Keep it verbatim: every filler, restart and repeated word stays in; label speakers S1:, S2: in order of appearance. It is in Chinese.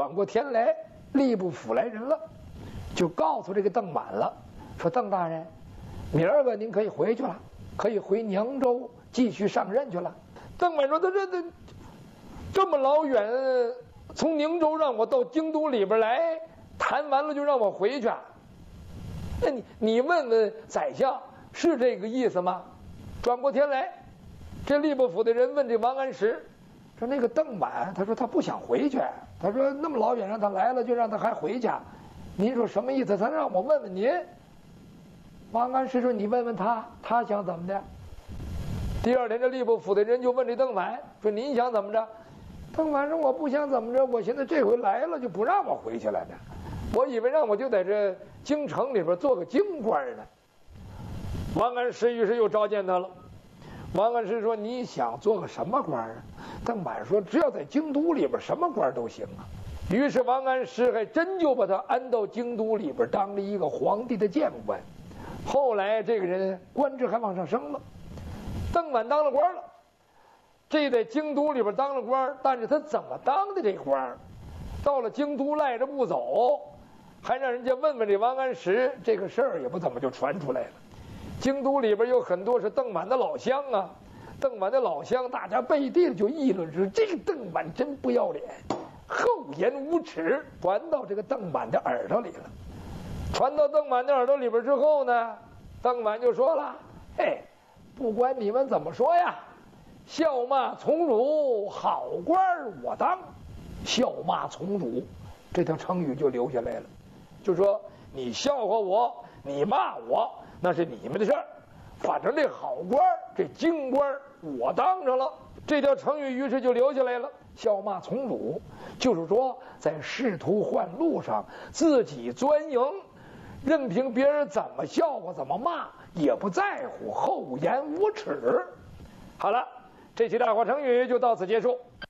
S1: 转过天来，吏部府来人了，就告诉这个邓满了，说邓大人，明儿个您可以回去了，可以回宁州继续上任去了。邓满说：“他这这这么老远，从宁州让我到京都里边来，谈完了就让我回去。那你你问问宰相，是这个意思吗？”转过天来，这吏部府的人问这王安石，说那个邓满，他说他不想回去，他说那么老远让他来了，就让他还回去，您说什么意思？他让我问问您。王安石说：“你问问他，他想怎么的？”第二天，这吏部府的人就问这邓满说：“您想怎么着？”邓满说：“我不想怎么着，我现在这回来了就不让我回去了呢，我以为让我就在这京城里边做个京官呢。”王安石于是又召见他了。王安石说：“你想做个什么官啊？”邓满说：“只要在京都里边，什么官都行啊。”于是王安石还真就把他安到京都里边，当了一个皇帝的谏官。后来这个人官职还往上升了，邓满当了官了。这在京都里边当了官，但是他怎么当的这官？到了京都赖着不走，还让人家问问这王安石，这个事儿也不怎么就传出来了。京都里边有很多是邓满的老乡啊，邓满的老乡，大家背地里就议论说这个邓满真不要脸，厚颜无耻，传到这个邓满的耳朵里了。传到邓满的耳朵里边之后呢，邓满就说了：“嘿，不管你们怎么说呀，笑骂从辱，好官我当。”笑骂从辱这条成语就留下来了，就说你笑话我，你骂我，那是你们的事儿，反正这好官这京官我当着了。这条成语于是就留下来了。笑骂从辱就是说在仕途宦路上自己钻营，任凭别人怎么笑话怎么骂也不在乎，厚颜无耻。好了，这期大话成语就到此结束。